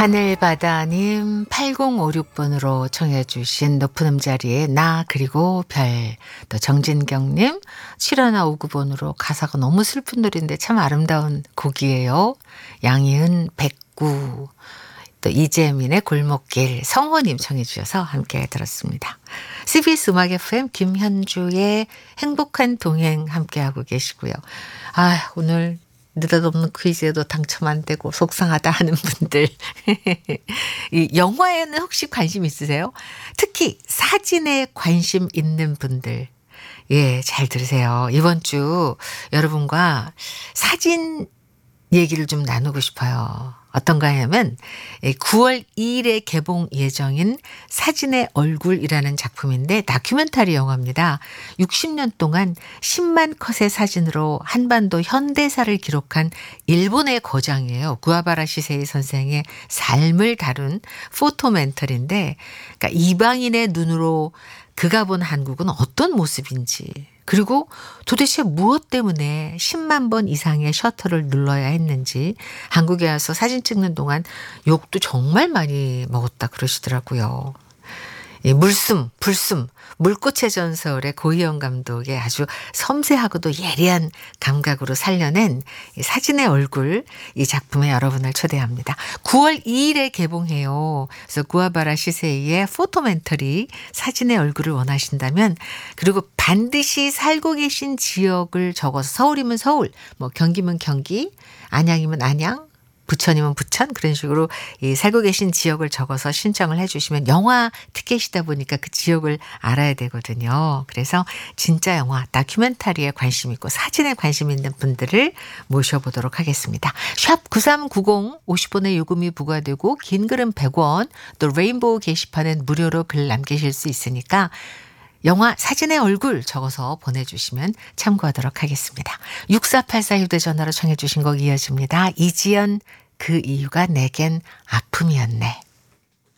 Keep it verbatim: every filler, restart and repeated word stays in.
하늘바다님 팔공오육 번으로 청해 주신 높은 음자리에 나 그리고 별, 또 정진경님 칠일오구 번으로 가사가 너무 슬픈 노래인데 참 아름다운 곡이에요. 양희은 백구, 또 이재민의 골목길, 성호님 청해 주셔서 함께 들었습니다. 씨비에스 음악 에프엠 김현주의 행복한 동행 함께하고 계시고요. 아, 오늘 느닷없는 퀴즈에도 당첨 안 되고 속상하다 하는 분들. 이 영화에는 혹시 관심 있으세요? 특히 사진에 관심 있는 분들. 예, 잘 들으세요. 이번 주 여러분과 사진 얘기를 좀 나누고 싶어요. 어떤가 하면 구월 이일에 개봉 예정인 사진의 얼굴이라는 작품인데 다큐멘터리 영화입니다. 육십 년 동안 십만 컷의 사진으로 한반도 현대사를 기록한 일본의 거장이에요. 구와바라 시세이 선생의 삶을 다룬 포토멘터리인데, 그러니까 이방인의 눈으로 그가 본 한국은 어떤 모습인지, 그리고 도대체 무엇 때문에 십만 번 이상의 셔터를 눌러야 했는지, 한국에 와서 사진 찍는 동안 욕도 정말 많이 먹었다 그러시더라고요. 이 물숨, 불숨, 물꽃의 전설의 고희영 감독의 아주 섬세하고도 예리한 감각으로 살려낸 이 사진의 얼굴, 이 작품에 여러분을 초대합니다. 구월 이일에 개봉해요. 그래서 구와바라 시세이의 포토멘터리 사진의 얼굴을 원하신다면, 그리고 반드시 살고 계신 지역을 적어서 서울이면 서울, 뭐 경기면 경기, 안양이면 안양, 부천이면 부천, 그런 식으로 이 살고 계신 지역을 적어서 신청을 해 주시면, 영화 티켓이다 보니까 그 지역을 알아야 되거든요. 그래서 진짜 영화 다큐멘터리에 관심 있고 사진에 관심 있는 분들을 모셔보도록 하겠습니다. 샵 구삼구공 오십 원의 요금이 부과되고 긴 글은 백 원, 또 레인보우 게시판엔 무료로 글 남기실 수 있으니까 영화 사진의 얼굴 적어서 보내주시면 참고하도록 하겠습니다. 육사팔사 휴대전화로 청해 주신 곡 이어집니다. 이지연, 그 이유가 내겐 아픔이었네.